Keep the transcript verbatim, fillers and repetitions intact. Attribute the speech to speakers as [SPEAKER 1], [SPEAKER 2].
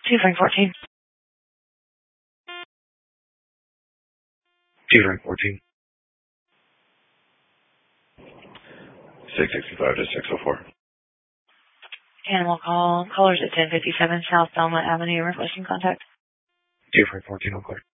[SPEAKER 1] two Frank fourteen.
[SPEAKER 2] two Frank fourteen. six sixty-five to six oh four.
[SPEAKER 1] Animal call. Callers at ten fifty-seven South Belmont Avenue requesting contact.
[SPEAKER 2] two Frank fourteen, all clear.